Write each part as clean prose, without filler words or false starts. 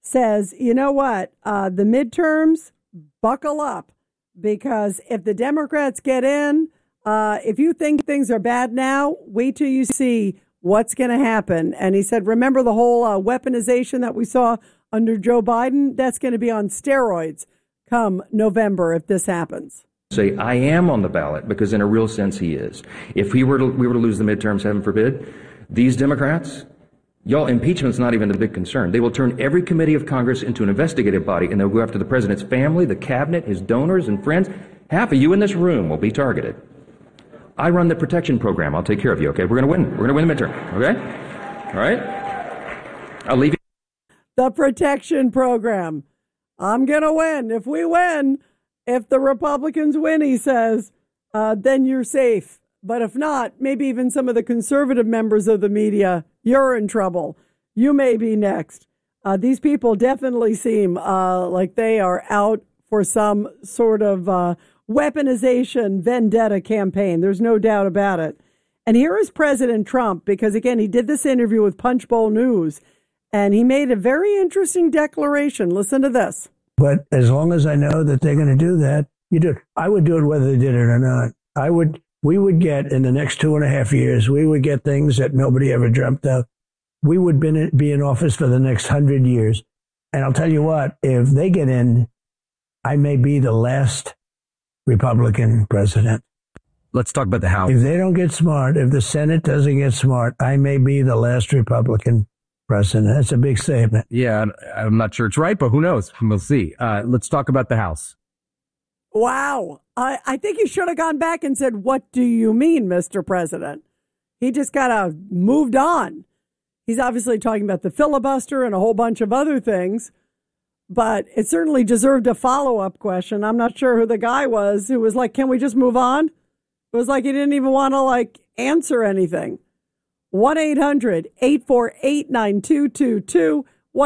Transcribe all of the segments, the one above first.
says, you know what, the midterms, buckle up, because if the Democrats get in, if you think things are bad now, wait till you see what's going to happen. And he said, remember the whole weaponization that we saw under Joe Biden? That's going to be on steroids come November if this happens. Say, I am on the ballot, because in a real sense he is. If we were to lose the midterms, heaven forbid, these Democrats, y'all, impeachment's not even a big concern. They will turn every committee of Congress into an investigative body, and they'll go after the president's family, the cabinet, his donors and friends. Half of you in this room will be targeted. I run the protection program. I'll take care of you, okay? We're going to win. We're going to win the midterm, okay? All right? I'll leave you. The protection program. I'm going to win. If we win, if the Republicans win, he says, then you're safe. But if not, maybe even some of the conservative members of the media, you're in trouble. You may be next. These people definitely seem like they are out for some sort of weaponization vendetta campaign. There's no doubt about it. And here is President Trump, because, again, he did this interview with Punchbowl News, and he made a very interesting declaration. Listen to this. But as long as I know that they're going to do that, you do it. I would do it whether they did it or not. We would get, in the next 2.5 years, we would get things that nobody ever dreamt of. We would be in office for the next 100 years. And I'll tell you what, if they get in, I may be the last Republican president. Let's talk about the House. If they don't get smart, if the Senate doesn't get smart, I may be the last Republican president. That's a big statement. Yeah, I'm not sure it's right, but who knows? We'll see. Let's talk about the House. Wow. I think he should have gone back and said, what do you mean, Mr. President? He just kind of moved on. He's obviously talking about the filibuster and a whole bunch of other things, but it certainly deserved a follow-up question. I'm not sure who the guy was who was like, can we just move on? It was like he didn't even want to answer anything. 1-800-848-9222,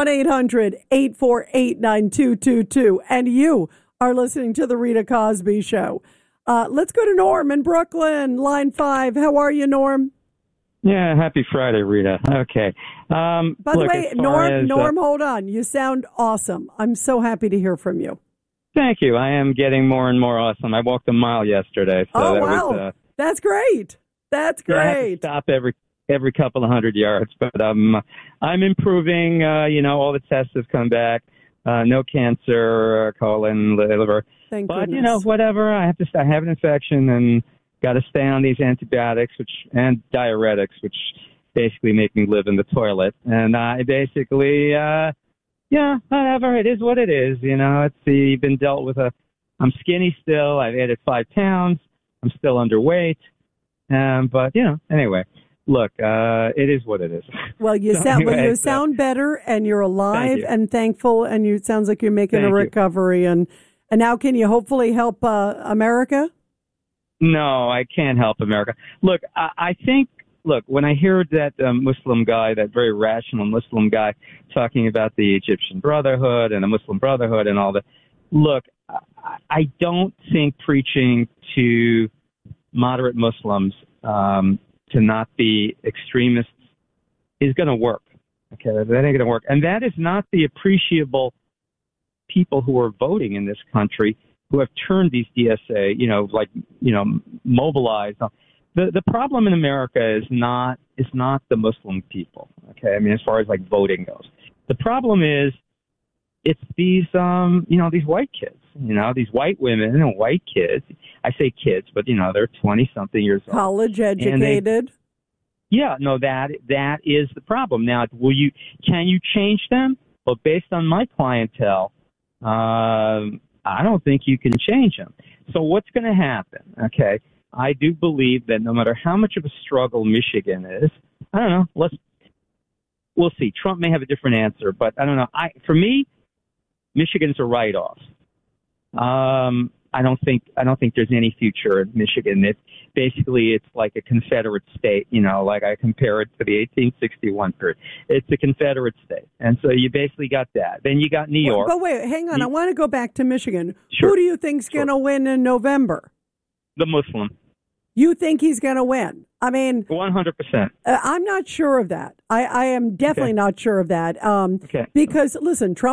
1-800-848-9222. And you are listening to The Rita Cosby Show. Let's go to Norm in Brooklyn, line 5. How are you, Norm? Yeah, happy Friday, Rita. Okay. By the way, Norm, hold on. You sound awesome. I'm so happy to hear from you. Thank you. I am getting more and more awesome. I walked a mile yesterday. So wow. That's great. That's great. Yeah, I have to stop every couple of 100 yards, but I'm improving. All the tests have come back. No cancer, colon, liver. Thank but goodness. Whatever. I have an infection and got to stay on these antibiotics, and diuretics, which basically make me live in the toilet. And I basically, whatever. It is what it is. It's been dealt with. I'm skinny still. I've added 5 pounds. I'm still underweight. But anyway. Look, it is what it is. Well, you sound better, and you're alive and thankful, and it sounds like you're making a recovery. And now, can you hopefully help America? No, I can't help America. Look, I think. Look, when I hear that Muslim guy, that very rational Muslim guy, talking about the Egyptian Brotherhood and the Muslim Brotherhood and all that, look, I don't think preaching to moderate Muslims to not be extremists is going to work. Okay, that ain't going to work. And that is not the appreciable people who are voting in this country who have turned these DSA, mobilized. The problem in America is not the Muslim people. Okay, I mean, as far as voting goes, the problem is it's these these white kids, these white women and white kids. I say kids, but they're 20-something years old, college educated. That is the problem. Now, can you change them? Well, based on my clientele, I don't think you can change them. So what's going to happen? Okay, I do believe that no matter how much of a struggle Michigan is, I don't know. We'll see. Trump may have a different answer, but I don't know. For me, Michigan's a write-off. I don't think there's any future in Michigan. It's like a Confederate state, like I compare it to the 1861 period. It's a Confederate state. And so you basically got that. Then you got New York. But wait, hang on. I want to go back to Michigan. Sure. Who do you think's going to win in November? The Muslim. You think he's going to win? I mean, 100%. I'm not sure of that. I am definitely not sure of that. Okay. Because, listen, Trump